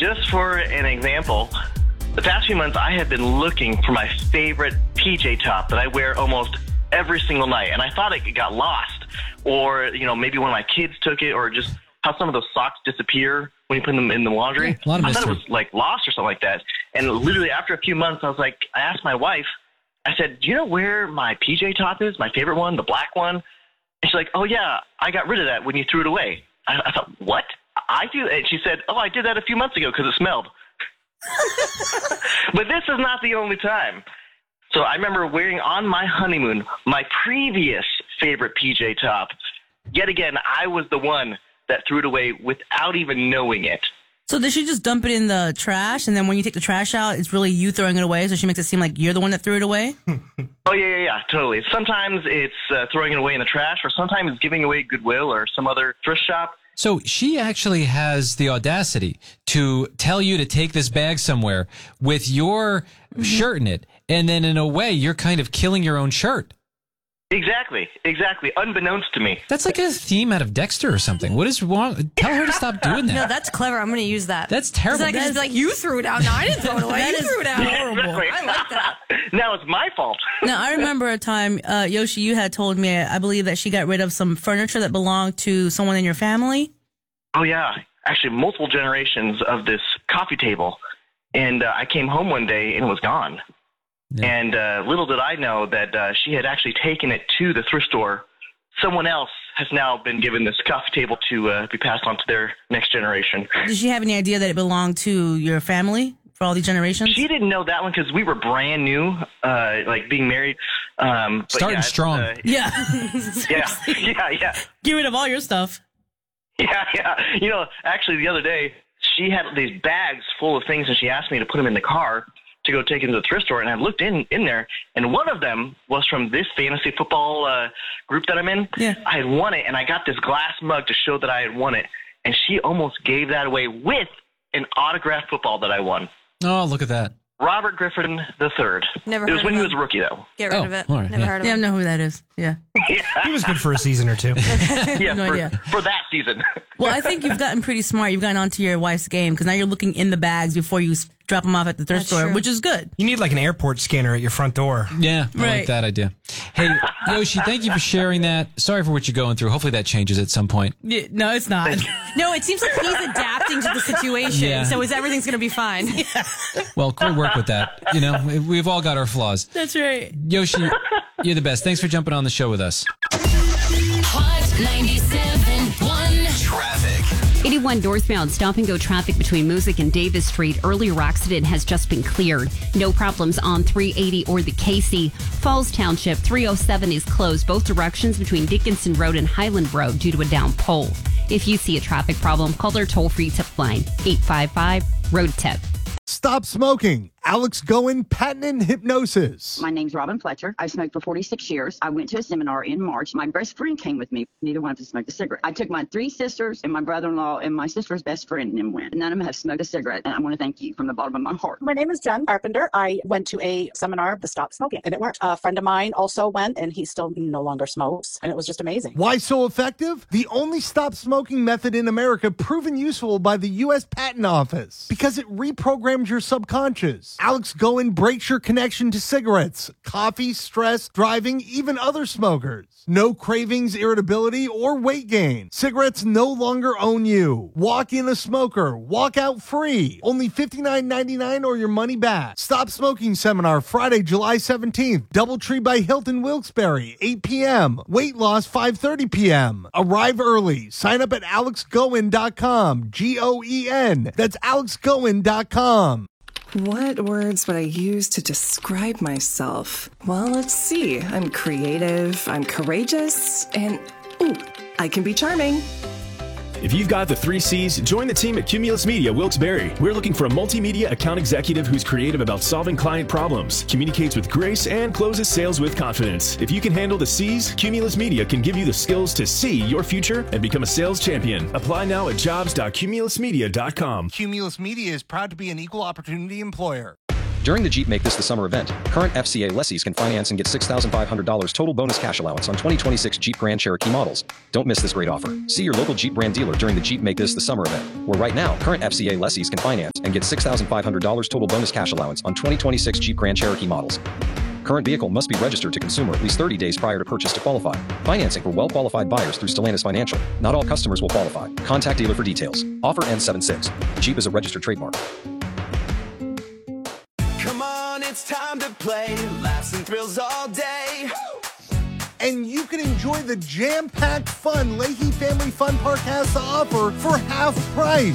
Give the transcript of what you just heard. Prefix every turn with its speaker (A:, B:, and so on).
A: just for an example, the past few months I have been looking for my favorite PJ top that I wear almost every single night, and I thought it got lost, or maybe one of my kids took it, or just how some of those socks disappear when you put them in the laundry.
B: Yeah, a lot of
A: I thought it
B: mystery.
A: was like lost or something like that. And literally after a few months, I asked my wife, I said, do you know where my PJ top is? My favorite one, the black one? And she's like, oh yeah, I got rid of that when you threw it away. I thought, what? I do? And she said, oh, I did that a few months ago because it smelled. But this is not the only time. So I remember wearing on my honeymoon my previous favorite PJ top. Yet again, I was the one that threw it away without even knowing it.
C: So did she just dump it in the trash, and then when you take the trash out, it's really you throwing it away, so she makes it seem like you're the one that threw it away?
A: Oh, yeah, totally. Sometimes it's throwing it away in the trash, or sometimes it's giving away Goodwill or some other thrift shop.
B: So she actually has the audacity to tell you to take this bag somewhere with your shirt in it, and then in a way, you're kind of killing your own shirt.
A: Exactly. Unbeknownst to me.
B: That's like a theme out of Dexter or something. What is wrong? Tell her to stop doing that.
D: No, that's clever. I'm going to use that.
B: That's terrible.
D: It's like you threw it out. No, I didn't throw it away.
C: That
D: You
C: is
D: threw it out.
C: horrible.
D: I like that.
A: Now it's my fault.
C: Now, I remember a time, Yoshi, you had told me, I believe that she got rid of some furniture that belonged to someone in your family.
A: Oh, yeah. Actually, multiple generations of this coffee table. And I came home one day and it was gone.
B: Yeah.
A: And little did I know that she had actually taken it to the thrift store. Someone else has now been given this coffee table to be passed on to their next generation.
C: Did she have any idea that it belonged to your family for all these generations?
A: She didn't know that one because we were brand new, like being married. But
B: Starting strong.
C: Yeah.
A: Yeah.
C: Get rid of all your stuff.
A: Yeah. Actually, the other day, she had these bags full of things, and she asked me to put them in the car to go take them to the thrift store. And I looked in there, and one of them was from this fantasy football group that I'm in.
C: Yeah.
A: I had won it, and I got this glass mug to show that I had won it. And she almost gave that away with an autographed football that I won.
B: Oh, look at that.
A: Robert Griffin III.
D: Never
A: It was
D: heard
A: when
D: of
A: he
D: him.
A: was a rookie, though.
D: Get rid of it.
B: all right,
D: Never
B: yeah.
D: heard of
C: Yeah, I
D: him.
C: know who that is. Yeah.
E: He was good for a season or two.
A: Yeah,
C: No idea.
A: for that season.
C: Well, I think you've gotten pretty smart. You've gotten onto your wife's game because now you're looking in the bags before you drop them off at the thrift
D: That's
C: store,
D: true.
C: which is good.
E: You need like an airport scanner at your front door.
B: Yeah, I like
C: Right.
B: that idea. Hey, Yoshi, thank you for sharing that. Sorry for what you're going through. Hopefully that changes at some point.
C: Yeah, no, it's not.
D: No, it seems like he's adapting to the situation,
B: Yeah.
D: so everything's going to be fine.
B: Well, great work with that. We've all got our flaws.
C: That's right.
B: Yoshi, you're the best. Thanks for jumping on the show with us.
F: Hot 97.1
G: Traffic. 81 northbound stop and go traffic between Music and Davis Street. Earlier accident has just been cleared. No problems on 380 or the Casey. Falls Township 307 is closed both directions between Dickinson Road and Highland Road due to a down pole. If you see a traffic problem, call their toll-free tip line 855-ROAD-TIP.
H: Stop smoking. Alex Goen, patent and hypnosis.
I: My name's Robin Fletcher. I've smoked for 46 years. I went to a seminar in March. My best friend came with me. Neither one of us smoked a cigarette. I took my 3 sisters and my brother-in-law and my sister's best friend and them went. None of them have smoked a cigarette. And I want to thank you from the bottom of my heart.
J: My name is Jen Carpenter. I went to a seminar of the Stop Smoking, and it worked. A friend of mine also went, and he still no longer smokes, and it was just amazing.
H: Why so effective? The only stop smoking method in America proven useful by the U.S. Patent Office because it reprograms your subconscious. Alex Goen breaks your connection to cigarettes, coffee, stress, driving, even other smokers. No cravings, irritability, or weight gain. Cigarettes no longer own you. Walk in a smoker. Walk out free. Only $59.99 or your money back. Stop Smoking Seminar Friday, July 17th. Doubletree by Hilton Wilkes-Barre, 8 p.m. Weight loss, 5:30 p.m. Arrive early. Sign up at alexgoen.com. Goen. That's alexgoen.com.
K: What words would I use to describe myself? Well, let's see. I'm creative, I'm courageous, and ooh, I can be charming.
L: If you've got the 3 C's, join the team at Cumulus Media Wilkes-Barre. We're looking for a multimedia account executive who's creative about solving client problems, communicates with grace, and closes sales with confidence. If you can handle the C's, Cumulus Media can give you the skills to see your future and become a sales champion. Apply now at jobs.cumulusmedia.com.
H: Cumulus Media is proud to be an equal opportunity employer.
M: During the Jeep Make This the Summer event, current FCA lessees can finance and get $6,500 total bonus cash allowance on 2026 Jeep Grand Cherokee models. Don't miss this great offer. See your local Jeep brand dealer during the Jeep Make This the Summer event, where right now, current FCA lessees can finance and get $6,500 total bonus cash allowance on 2026 Jeep Grand Cherokee models. Current vehicle must be registered to consumer at least 30 days prior to purchase to qualify. Financing for well-qualified buyers through Stellantis Financial. Not all customers will qualify. Contact dealer for details. Offer ends 7/6. Jeep is a registered trademark.
N: Come on, it's time to play. Laughs and thrills all day.
H: And you can enjoy the jam-packed fun Leahy Family Fun Park has to offer for half price.